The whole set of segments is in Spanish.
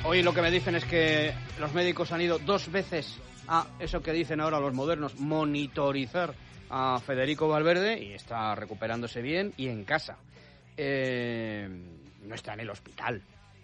Hoy lo que me dicen es que los médicos han ido 2 veces a eso que dicen ahora los modernos, monitorizar a Federico Valverde, y está recuperándose bien y en casa. No está en el hospital.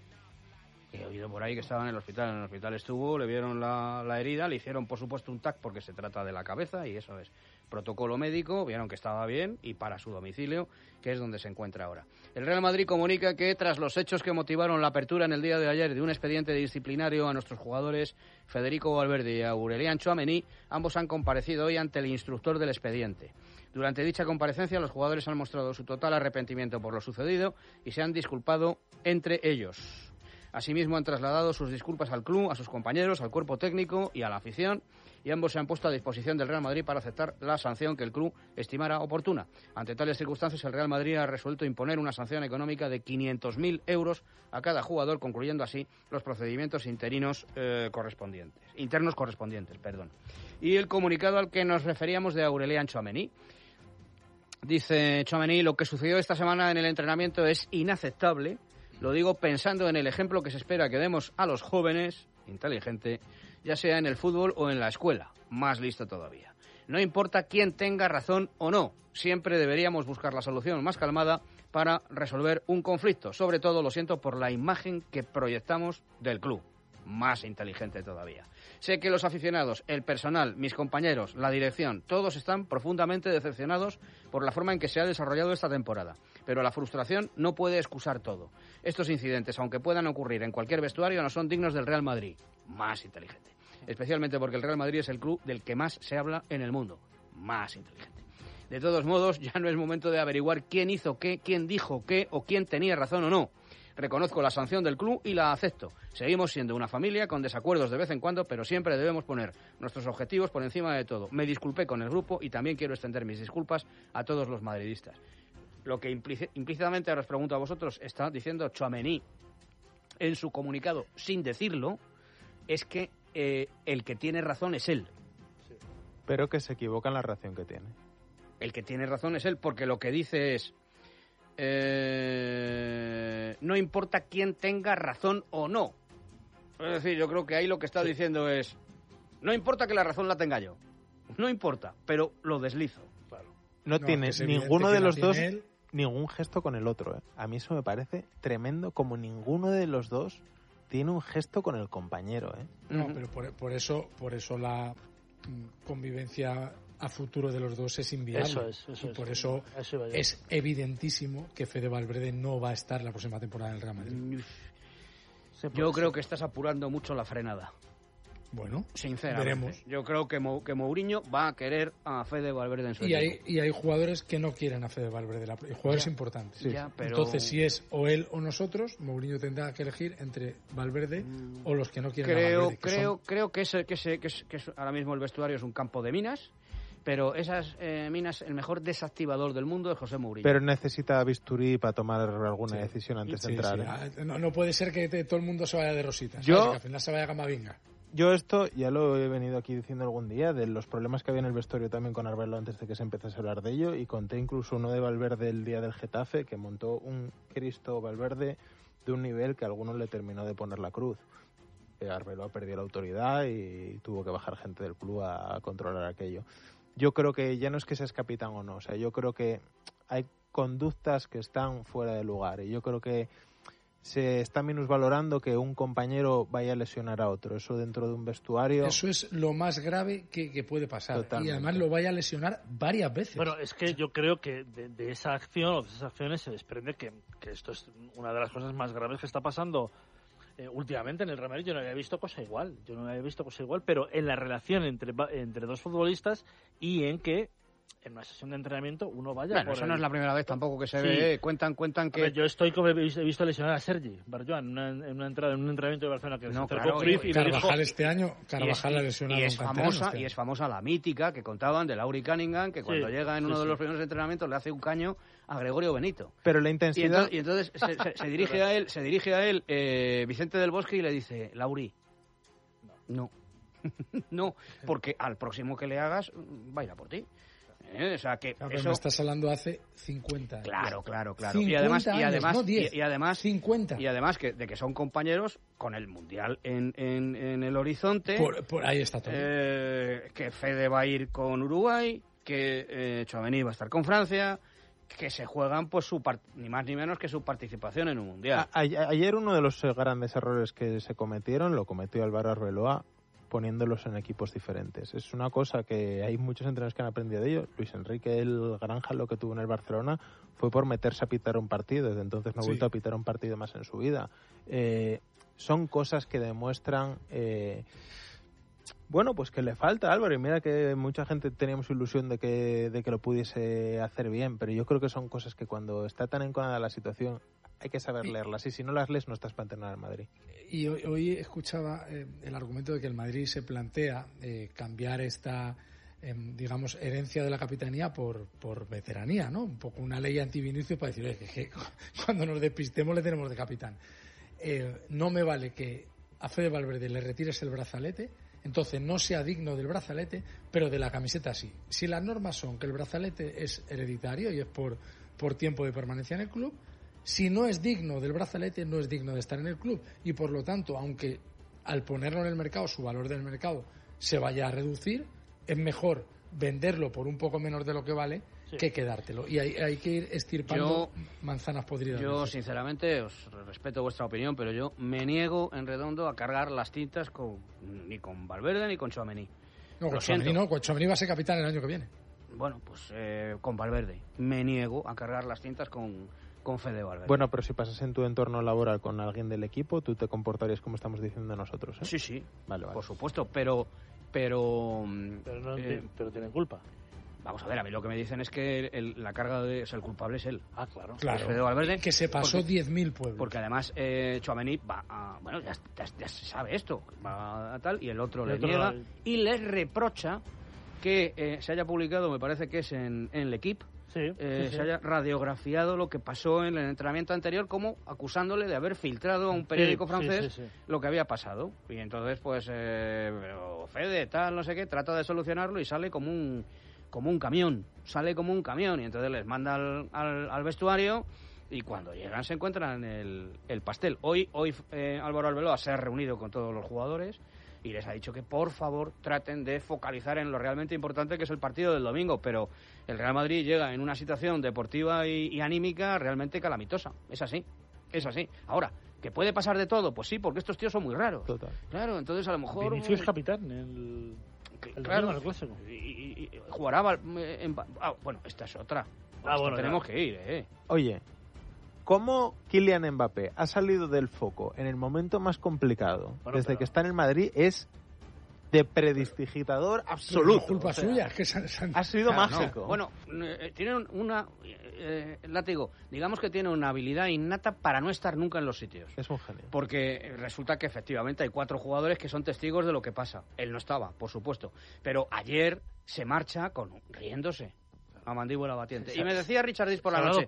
He oído por ahí que estaba en el hospital. En el hospital estuvo, le vieron la herida, le hicieron por supuesto un TAC porque se trata de la cabeza y eso es protocolo médico, vieron que estaba bien y para su domicilio, que es donde se encuentra ahora. El Real Madrid comunica que tras los hechos que motivaron la apertura en el día de ayer de un expediente disciplinario a nuestros jugadores Federico Valverde y Aurelian Tchouaméni, ambos han comparecido hoy ante el instructor del expediente. Durante dicha comparecencia, los jugadores han mostrado su total arrepentimiento por lo sucedido y se han disculpado entre ellos. Asimismo, han trasladado sus disculpas al club, a sus compañeros, al cuerpo técnico y a la afición, y ambos se han puesto a disposición del Real Madrid para aceptar la sanción que el club estimara oportuna. Ante tales circunstancias, el Real Madrid ha resuelto imponer una sanción económica de 500.000 euros a cada jugador, concluyendo así los procedimientos internos correspondientes. Y el comunicado al que nos referíamos de Aurelian Tchouaméni. Dice Tchouaméni: lo que sucedió esta semana en el entrenamiento es inaceptable. Lo digo pensando en el ejemplo que se espera que demos a los jóvenes, inteligente, ya sea en el fútbol o en la escuela, más listo todavía. No importa quién tenga razón o no, siempre deberíamos buscar la solución más calmada para resolver un conflicto. Sobre todo, lo siento por la imagen que proyectamos del club, más inteligente todavía. Sé que los aficionados, el personal, mis compañeros, la dirección, todos están profundamente decepcionados por la forma en que se ha desarrollado esta temporada. Pero la frustración no puede excusar todo. Estos incidentes, aunque puedan ocurrir en cualquier vestuario, no son dignos del Real Madrid. Más inteligente. Especialmente porque el Real Madrid es el club del que más se habla en el mundo. Más inteligente. De todos modos, ya no es momento de averiguar quién hizo qué, quién dijo qué o quién tenía razón o no. Reconozco la sanción del club y la acepto. Seguimos siendo una familia con desacuerdos de vez en cuando, pero siempre debemos poner nuestros objetivos por encima de todo. Me disculpé con el grupo y también quiero extender mis disculpas a todos los madridistas. Lo que implícitamente, ahora os pregunto a vosotros, está diciendo Tchouaméni en su comunicado, sin decirlo, es que el que tiene razón es él. Sí. Pero que se equivoca en la reacción que tiene. El que tiene razón es él, porque lo que dice es... no importa quién tenga razón o no. Es decir, yo creo que ahí lo que está diciendo es: no importa que la razón la tenga yo, no importa, pero lo deslizo. Claro. No tiene ninguno de los dos ningún gesto con el otro, ¿eh? A mí eso me parece tremendo, como ninguno de los dos tiene un gesto con el compañero, ¿eh? No, pero por eso la convivencia a futuro de los dos es inviable. Por eso es evidentísimo que Fede Valverde no va a estar la próxima temporada en el Real Madrid. Yo creo que estás apurando mucho la frenada. Bueno, sinceramente, veremos. Yo creo que Mourinho va a querer a Fede Valverde en su equipo. Y hay jugadores que no quieren a Fede Valverde, jugadores importantes. Sí. Pero... Entonces, si es o él o nosotros, Mourinho tendrá que elegir entre Valverde o los que no quieren a Valverde. Creo que ahora mismo el vestuario es un campo de minas. Pero esas minas, el mejor desactivador del mundo es José Mourinho. Pero necesita bisturí para tomar alguna decisión antes de entrar. Sí. No puede ser que todo el mundo se vaya de rositas. Que al final se vaya a Camavinga. Yo esto ya lo he venido aquí diciendo algún día, de los problemas que había en el vestuario también con Arbeloa antes de que se empezase a hablar de ello, y conté incluso uno de Valverde el día del Getafe, que montó un Cristo Valverde de un nivel que a algunos le terminó de poner la cruz. Arbeloa perdió la autoridad y tuvo que bajar gente del club a controlar aquello. Yo creo que ya no es que seas capitán o no, o sea, yo creo que hay conductas que están fuera de lugar y yo creo que se está minusvalorando que un compañero vaya a lesionar a otro. Eso dentro de un vestuario... Eso es lo más grave que puede pasar. Totalmente. Y además lo vaya a lesionar varias veces. Bueno, es que yo creo que de esa acción o de esas acciones se desprende que esto es una de las cosas más graves que está pasando últimamente en el Real Madrid. Yo no había visto cosa igual. Pero en la relación entre dos futbolistas y en que en una sesión de entrenamiento uno vaya bueno, eso no es la primera vez tampoco que se ve. Cuentan que... Ver, yo he visto lesionar a Sergi Barjuan en un entrenamiento de Barcelona que no, se claro, Cruyff y Carvajal este año. Carvajal ha lesionado y es famosa la mítica que contaban de Laurie Cunningham, que cuando llega en uno de los primeros entrenamientos le hace un caño a Gregorio Benito. Pero la intensidad... Y entonces se dirige a él Vicente del Bosque y le dice: Lauri, no, porque al próximo que le hagas va a ir a por ti. O sea, que claro, eso... me estás hablando hace 50 años. Claro. 50 años, no 10, y además 50. Y además de que son compañeros con el Mundial en el horizonte. Por ahí está todo. Que Fede va a ir con Uruguay, que Tchouaméni va a estar con Francia, que se juegan pues ni más ni menos que su participación en un Mundial. Ayer uno de los grandes errores que se cometieron lo cometió Álvaro Arbeloa, poniéndolos en equipos diferentes. Es una cosa que hay muchos entrenadores que han aprendido de ello. Luis Enrique el Granja lo que tuvo en el Barcelona fue por meterse a pitar un partido. Desde entonces no ha vuelto a pitar un partido más en su vida. Son cosas que demuestran... Bueno, pues que le falta a Álvaro, y mira que mucha gente teníamos ilusión de que lo pudiese hacer bien, pero yo creo que son cosas que cuando está tan enconada la situación hay que saber leerlas, y si no las lees no estás para entrenar al Madrid. Y hoy escuchaba el argumento de que el Madrid se plantea cambiar esta, digamos, herencia de la capitanía por veteranía, ¿no? Un poco una ley anti-Vinicius para decir, que cuando nos despistemos le tenemos de capitán. No me vale que a Fede Valverde le retires el brazalete, entonces no sea digno del brazalete, pero de la camiseta sí. Si las normas son que el brazalete es hereditario y es por tiempo de permanencia en el club, si no es digno del brazalete, no es digno de estar en el club. Y por lo tanto, aunque al ponerlo en el mercado, su valor del mercado se vaya a reducir, es mejor venderlo por un poco menos de lo que vale que quedártelo. Y hay que ir estirpando manzanas podridas. Yo, sinceramente, os respeto vuestra opinión, pero yo me niego en redondo a cargar las tintas ni con Valverde ni con Tchouaméni. No, con Tchouaméni no, con Tchouaméni va a ser capitán el año que viene. Bueno, pues con Valverde. Me niego a cargar las tintas con Fede Valverde. Bueno, pero si pasas en tu entorno laboral con alguien del equipo, tú te comportarías como estamos diciendo nosotros, ¿eh? Sí. Vale. Por supuesto, pero tienen culpa. Vamos a ver, a mí lo que me dicen es que la carga el culpable es él. Ah, claro. Es Fede Valverde, que se pasó 10.000 pueblos. Porque además Tchouaméni va a... Bueno, ya se sabe esto. Va a tal, y el otro le niega. Y le reprocha que se haya publicado, me parece que es en L'Equipe, se haya radiografiado lo que pasó en el entrenamiento anterior, como acusándole de haber filtrado a un periódico francés lo que había pasado. Y entonces, pues, Fede, tal, no sé qué, trata de solucionarlo y sale como un camión. Y entonces les manda al vestuario, y cuando llegan se encuentran el pastel. Hoy Álvaro Arbeloa se ha reunido con todos los jugadores y les ha dicho que por favor traten de focalizar en lo realmente importante, que es el partido del domingo, pero el Real Madrid llega en una situación deportiva y anímica realmente calamitosa. Es así. Ahora, ¿que puede pasar de todo? Pues sí, porque estos tíos son muy raros. Total. Claro, entonces a lo mejor... Vinicius es capitán claro, el clásico. Y jugará bueno, esta es otra. Tenemos que ir, Oye, ¿cómo Kylian Mbappé ha salido del foco en el momento más complicado desde que está en el Madrid? Es de prestidigitador absoluto. No, culpa suya, que ha sido mágico. No. Bueno, tiene una... látigo, digamos que tiene una habilidad innata para no estar nunca en los sitios. Es un genio. Porque resulta que efectivamente hay 4 jugadores que son testigos de lo que pasa. Él no estaba, por supuesto. Pero ayer se marcha riéndose a mandíbula batiente. Y me decía Richard Diz por la noche.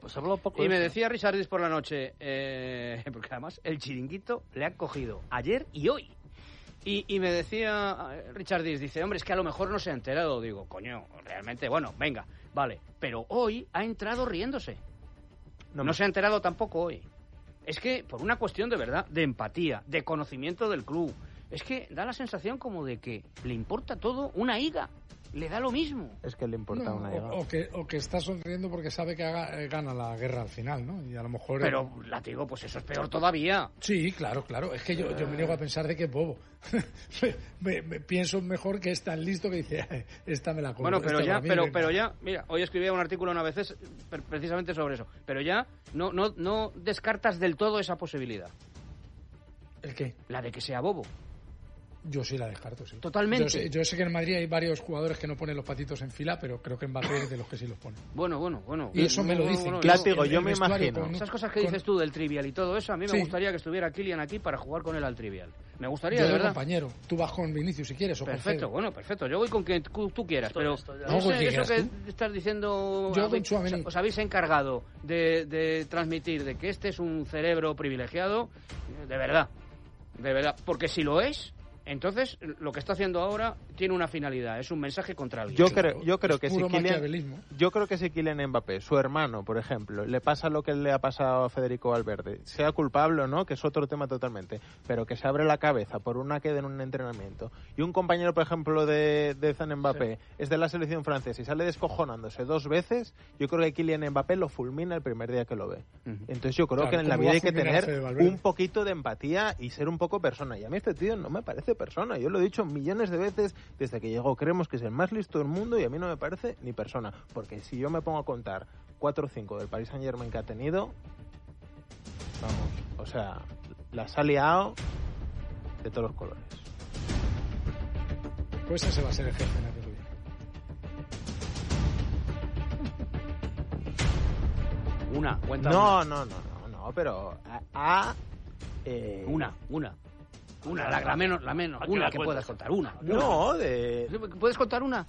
Porque además el chiringuito le ha cogido ayer y hoy. Y me decía Richard Diz, dice, hombre, es que a lo mejor no se ha enterado. Digo, coño, realmente, bueno, venga, vale. Pero hoy ha entrado riéndose. No se ha enterado tampoco hoy. Es que por una cuestión de verdad, de empatía, de conocimiento del club, es que da la sensación como de que le importa todo una higa. Le da lo mismo. Es que le importa una higa. O que está sonriendo porque sabe que gana la guerra al final, ¿no? Y a lo mejor... Pero, látigo, pues eso es peor todavía. Sí, claro. Es que yo me niego a pensar de que es bobo. me pienso mejor que es tan listo que dice, esta me la compro. Bueno, pero ya, mira, hoy escribía un artículo una vez precisamente sobre eso. Pero ya no descartas del todo esa posibilidad. ¿El qué? La de que sea bobo. Yo sí la descarto, sí. Totalmente. Yo sé que en Madrid hay varios jugadores que no ponen los patitos en fila, pero creo que Mbappé es de los que sí los pone. Bueno. Y eso me lo dicen. Látigo, yo me imagino. Esas cosas que dices tú del trivial y todo eso, a mí me gustaría que estuviera Kylian aquí para jugar con él al trivial. Me gustaría, yo de verdad. Compañero, tú vas con Vinicius si quieres o perfecto, con Fede. Perfecto. Yo voy con quien tú quieras, pero eso que estás diciendo, yo con Tchouaméni. Os habéis encargado de transmitir de que este es un cerebro privilegiado, de verdad, porque si lo es, Entonces, lo que está haciendo ahora tiene una finalidad, es un mensaje contra alguien. Yo creo que si Kylian Mbappé, su hermano, por ejemplo, le pasa lo que le ha pasado a Federico Valverde, sea culpable o no, que es otro tema totalmente, pero que se abre la cabeza por una queda en un entrenamiento y un compañero, por ejemplo, de Zan Mbappé es de la selección francesa y sale descojonándose 2 veces, yo creo que Kylian Mbappé lo fulmina el primer día que lo ve. Entonces yo creo que en la vida hay que tener un poquito de empatía y ser un poco persona. Y a mí este tío no me parece persona. Yo lo he dicho millones de veces desde que llegó. Creemos que es el más listo del mundo y a mí no me parece ni persona. Porque si yo me pongo a contar 4 o 5 del Paris Saint-Germain que ha tenido, vamos, o sea, las ha liado de todos los colores. Pues ese va a ser el jefe en el que Una, cuenta no, pero Una, la menos, una que puedas contar, una. ¿Puedes contar una?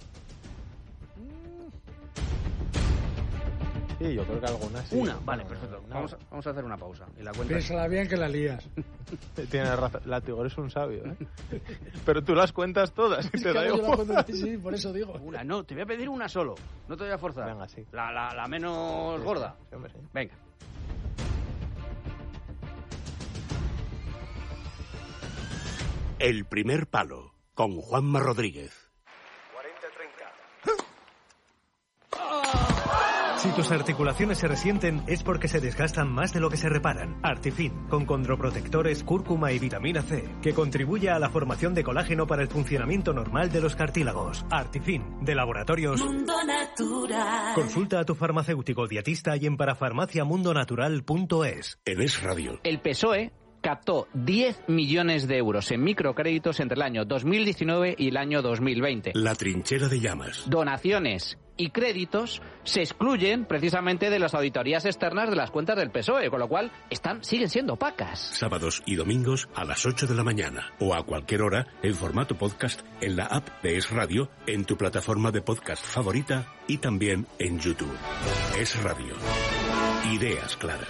Sí, yo creo que alguna sí. Una, vale, perfecto. Vamos a hacer una pausa. Y la cuenta. Piénsala bien que la lías. Tienes razón, Latigor es un sabio, ¿eh? Pero tú las cuentas todas y te da igual. Sí, por eso digo. Una, no, te voy a pedir una solo. No te voy a forzar. Venga, sí. La menos gorda. Sí, hombre, sí. Venga. El primer palo, con Juanma Rodríguez. 40-30. Si tus articulaciones se resienten es porque se desgastan más de lo que se reparan. Artifin, con condroprotectores, cúrcuma y vitamina C, que contribuye a la formación de colágeno para el funcionamiento normal de los cartílagos. Artifin, de Laboratorios Mundo Natural. Consulta a tu farmacéutico dietista y en parafarmaciamundonatural.es. En Es Radio. El PSOE captó 10 millones de euros en microcréditos entre el año 2019 y el año 2020. La trinchera de llamas. Donaciones y créditos se excluyen precisamente de las auditorías externas de las cuentas del PSOE, con lo cual siguen siendo opacas. Sábados y domingos a las 8 de la mañana o a cualquier hora en formato podcast en la app de Es Radio, en tu plataforma de podcast favorita y también en YouTube. Es Radio. Ideas claras.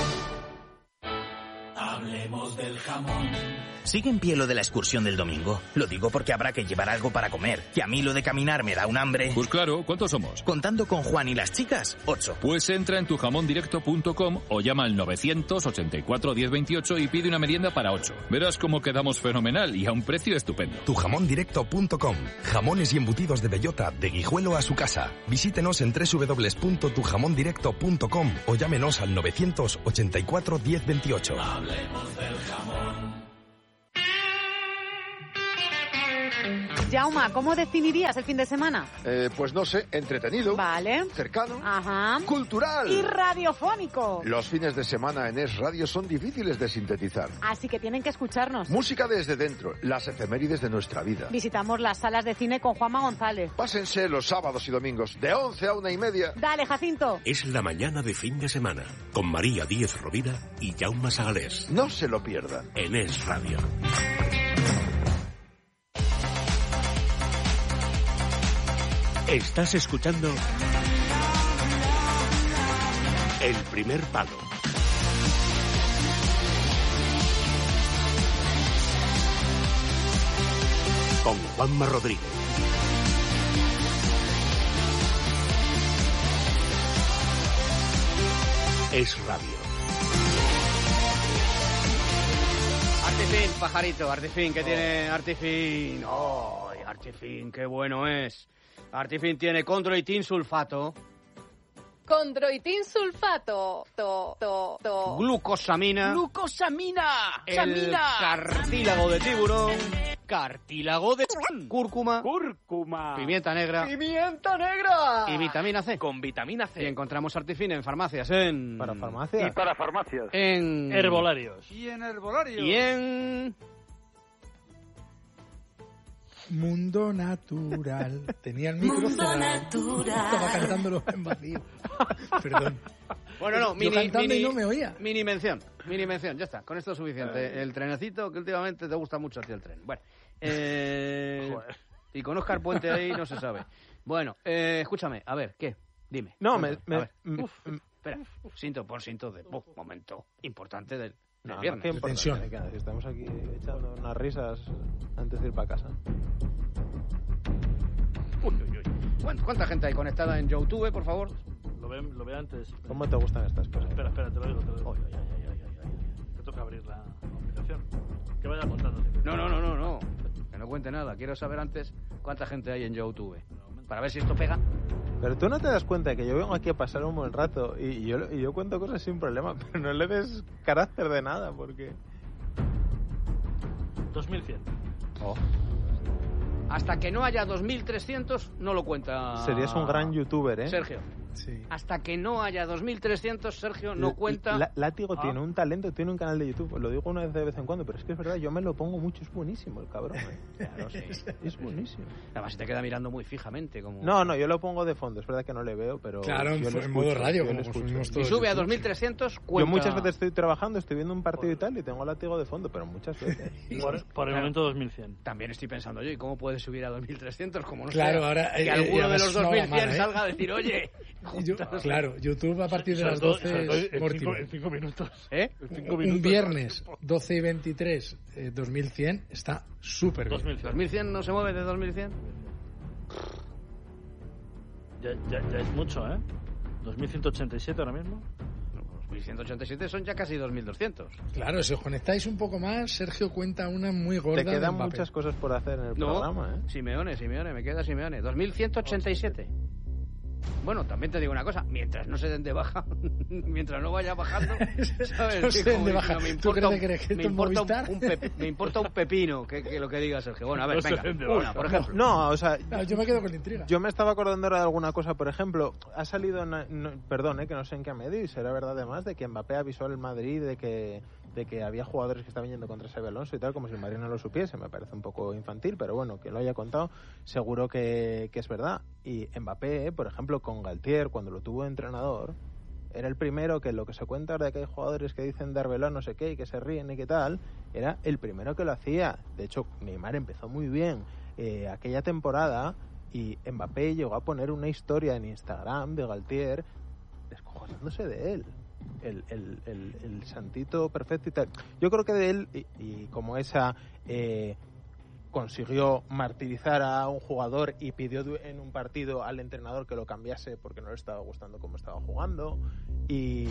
Hablemos del jamón. ¿Sigue en pie lo de la excursión del domingo? Lo digo porque habrá que llevar algo para comer. Que a mí lo de caminar me da un hambre. Pues claro, ¿cuántos somos? Contando con Juan y las chicas, 8. Pues entra en tujamondirecto.com o llama al 984 1028 y pide una merienda para 8. Verás cómo quedamos fenomenal y a un precio estupendo. Tujamondirecto.com. Jamones y embutidos de bellota de Guijuelo a su casa. Visítenos en www.tujamondirecto.com o llámenos al 984 1028. Hablemos del jamón. Jauma, ¿cómo definirías el fin de semana? Pues no sé, entretenido. Vale. Cercano. Ajá. Cultural. Y radiofónico. Los fines de semana en Es Radio son difíciles de sintetizar. Así que tienen que escucharnos. Música desde dentro, las efemérides de nuestra vida. Visitamos las salas de cine con Juanma González. Pásense los sábados y domingos, de 11 a 1:30. Dale, Jacinto. Es la mañana de fin de semana, con María Díez Rovira y Jaume Sagalés. No se lo pierdan. En Es Radio. Estás escuchando El primer palo. Con Juanma Rodríguez. Es Radio. Artifin, pajarito, Artifin, ¿qué tiene Artifin? ¡Oh, Artifin, qué bueno es! Artifin tiene condroitin sulfato. Condroitin sulfato. Glucosamina. Glucosamina. El cartílago de tiburón. Cartílago de cúrcuma. Pimienta negra. Y vitamina C. Con vitamina C. Y encontramos Artifin en farmacias, ¿Para farmacias? Y para farmacias. En herbolarios. Y en Mundo Natural. Tenía el micro cerrado. Natural. Estaba cantándolo en vacío. Perdón. Bueno, no, Yo cantando y no me oía. Mini mención, ya está, con esto es suficiente. El trenecito, que últimamente te gusta mucho a ti el tren. Bueno, y con Óscar Puente ahí no se sabe. Bueno, escúchame, a ver, ¿qué? Dime. No, espera, cinto por cinto de momento importante del No, viernes. qué importante, que estamos aquí echando unas risas antes de ir para casa. Uy. ¿Cuánta gente hay conectada en YouTube, por favor? Lo ve antes. ¿Cómo te gustan estas cosas? Espera, te lo digo. Te toca abrir la aplicación. Que vaya contando. No. Que no cuente nada. Quiero saber antes cuánta gente hay en YouTube. Para ver si esto pega. Pero tú no te das cuenta de que yo vengo aquí a pasar un buen rato y yo cuento cosas sin problema, pero no le des carácter de nada, porque... 2100. Hasta que no haya 2300, no lo cuenta... Serías un gran youtuber, ¿eh? Sergio. Sí. Hasta que no haya 2300, Sergio, no cuenta... Látigo tiene un talento, tiene un canal de YouTube, lo digo una vez de vez en cuando, pero es que es verdad, yo me lo pongo mucho, es buenísimo el cabrón. Claro, sí. Es buenísimo. Además, se te queda mirando muy fijamente. Como... No, yo lo pongo de fondo, es verdad que no le veo, pero... Claro, en modo radio, como consumimos todos. Y sube a 2300, cuenta... Yo muchas veces estoy trabajando, estoy viendo un partido y tal, y tengo Látigo de fondo, pero muchas veces. Por el momento 2100. También estoy pensando yo, ¿y cómo puedes subir a 2300? Como no claro, sea, ahora, que alguno de los 2100 ¿eh? salga a decir, oye... Claro, YouTube a partir de las 12 es mortífero. En 5 minutos. Un viernes, 12 y 23, 2100, está súper bien. 2100 no se mueve de 2100. Ya es mucho, ¿eh? 2187 ahora mismo. 2187 son ya casi 2200. Claro, si os conectáis un poco más, Sergio cuenta una muy gorda. Te quedan muchas cosas por hacer en el programa, ¿eh? Simeone, me queda Simeone. 2187. Bueno, también te digo una cosa, mientras no se den de baja, mientras no vaya bajando, ¿sabes? No se den de baja. Me importa un pepino que lo que diga Sergio. Bueno, a ver, venga, una, por ejemplo. No, o sea... yo me quedo con la intriga. Yo me estaba acordando ahora de alguna cosa, por ejemplo, ha salido, perdón, que no sé en qué medio, y será verdad además, de que Mbappé avisó al Madrid de que había jugadores que estaban yendo contra Xabi Alonso y tal, como si el Madrid no lo supiese. Me parece un poco infantil, pero bueno, que lo haya contado, seguro que es verdad. Y Mbappé, por ejemplo, con Galtier, cuando lo tuvo de entrenador, era el primero que lo que se cuenta ahora de que hay jugadores que dicen de Arbeloa no sé qué y que se ríen y qué tal, era el primero que lo hacía. De hecho, Neymar empezó muy bien aquella temporada y Mbappé llegó a poner una historia en Instagram de Galtier descojonándose de él. El santito perfecto y tal. Yo creo que de él, y como esa consiguió martirizar a un jugador y pidió en un partido al entrenador que lo cambiase porque no le estaba gustando cómo estaba jugando, y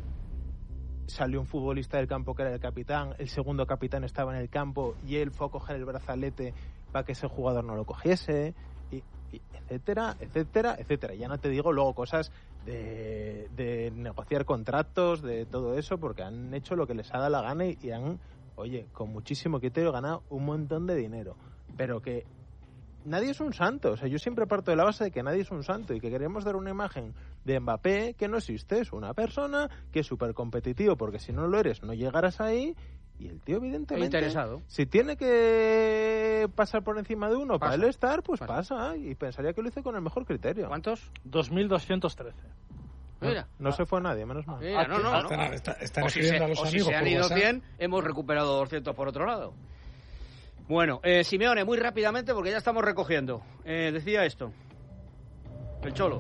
salió un futbolista del campo que era el capitán, el segundo capitán estaba en el campo y él fue a coger el brazalete para que ese jugador no lo cogiese, y etcétera, etcétera, etcétera. Ya no te digo luego cosas de negociar contratos, de todo eso, porque han hecho lo que les ha dado la gana y han, oye, con muchísimo criterio ganado un montón de dinero. Pero que nadie es un santo. O sea, yo siempre parto de la base de que nadie es un santo y que queremos dar una imagen de Mbappé que no existe. Es una persona que es súper competitivo, porque si no lo eres no llegarás ahí. Y el tío, evidentemente, interesado. Si tiene que pasar por encima de uno para él estar, pues pasa. Y pensaría que lo hice con el mejor criterio. ¿Cuántos? 2213. Mira. No se fue nadie, menos mal. Mira, no. Están escribiendo a los amigos. Si se han ido 100, hemos recuperado 200 por otro lado. Bueno, Simeone, muy rápidamente, porque ya estamos recogiendo. Decía esto. El Cholo.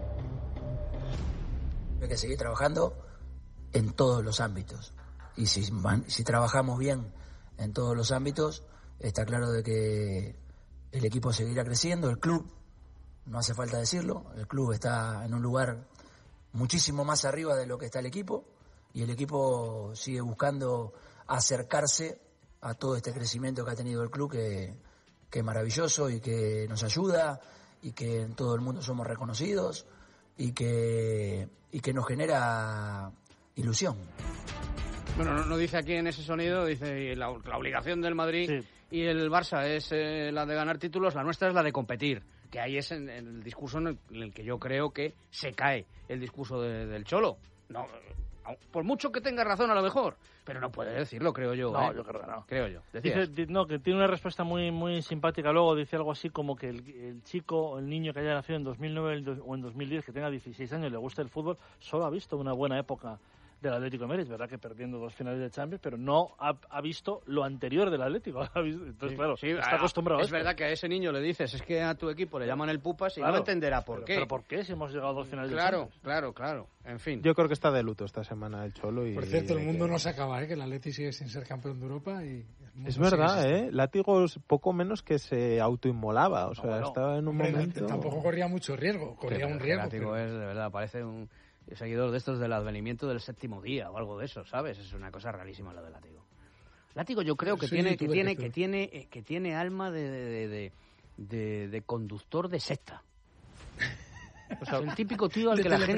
Hay que seguir trabajando en todos los ámbitos. Y si trabajamos bien en todos los ámbitos, está claro de que el equipo seguirá creciendo, el club, no hace falta decirlo, el club está en un lugar muchísimo más arriba de lo que está el equipo, y el equipo sigue buscando acercarse a todo este crecimiento que ha tenido el club, que es maravilloso y que nos ayuda, y que en todo el mundo somos reconocidos, y que nos genera ilusión. Bueno, no dice aquí en ese sonido, dice la obligación del Madrid y el Barça es la de ganar títulos, la nuestra es la de competir, que ahí es en el discurso en el que yo creo que se cae el discurso del Cholo. No, por mucho que tenga razón a lo mejor, pero no puede decirlo, creo yo. No, yo creo que no. Creo yo. Dice, que tiene una respuesta muy muy simpática. Luego dice algo así como que el chico, el niño que haya nacido en 2009 o en 2010, que tenga 16 años y le guste el fútbol, solo ha visto una buena época del Atlético de Madrid. Es verdad que perdiendo 2 finales de Champions, pero no ha visto lo anterior del Atlético. Entonces, claro, está acostumbrado a es esto. verdad que a ese niño le dices, es que a tu equipo le llaman el Pupas y Claro, no entenderá por qué. ¿Pero por qué si hemos llegado a 2 finales de Champions? Claro. En fin. Yo creo que está de luto esta semana el Cholo. Por cierto, el mundo no se acaba, que el Atleti sigue sin ser campeón de Europa y... Es verdad, Látigo poco menos que se autoinmolaba, o sea, estaba en un momento... Tampoco corría mucho riesgo, corría un riesgo. Látigo es, de verdad, parece un seguidor de estos del advenimiento del séptimo día o algo de eso, ¿sabes? Es una cosa rarísima la de Látigo. Látigo yo creo que tiene alma de conductor de secta. O sea, es el típico tío al que la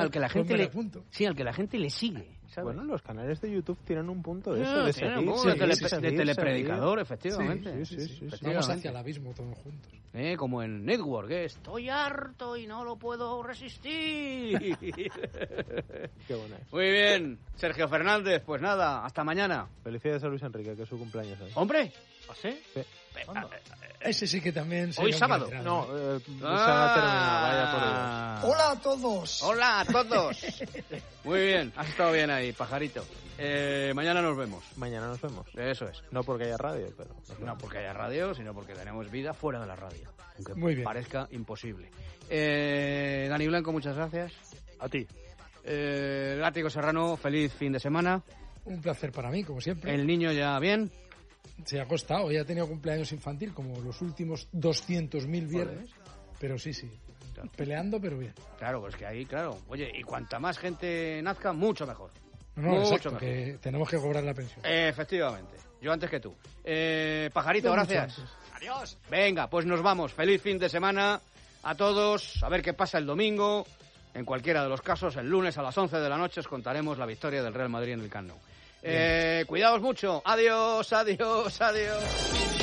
gente le sigue, ¿sabes? Bueno, los canales de YouTube tienen un punto de eso, de telepredicador, efectivamente. Sí. Vamos hacia el abismo todos juntos. Como en Network, estoy harto y no lo puedo resistir. Qué buena es. Muy bien, Sergio Fernández, pues nada, hasta mañana. Felicidades a Luis Enrique, que es su cumpleaños hoy. ¡Hombre! ¿Ah, sí? Sí. Ese sí que también... Hoy sábado. No, se ha terminado, vaya por Dios. ¡Hola a todos! ¡Hola a todos! Muy bien, has estado bien ahí, pajarito. Mañana nos vemos. Mañana nos vemos. Eso es. No porque haya radio, pero... No porque haya radio, sino porque tenemos vida fuera de la radio. Aunque Muy bien. parezca imposible. Dani Blanco, muchas gracias. A ti. Látigo Serrano, feliz fin de semana. Un placer para mí, como siempre. El niño ya bien. Se ha costado, ya ha tenido cumpleaños infantil como los últimos 200.000 viernes, pero sí, claro. Peleando, pero bien. Claro, pues que ahí, claro. Oye, y cuanta más gente nazca, mucho mejor. Exacto, mejor. Que tenemos que cobrar la pensión. Efectivamente, yo antes que tú. Pajarito, gracias. Adiós. Venga, pues nos vamos. Feliz fin de semana a todos. A ver qué pasa el domingo. En cualquiera de los casos, el lunes a las 11 de la noche os contaremos la victoria del Real Madrid en el Camp Nou. Cuidaos mucho. Adiós.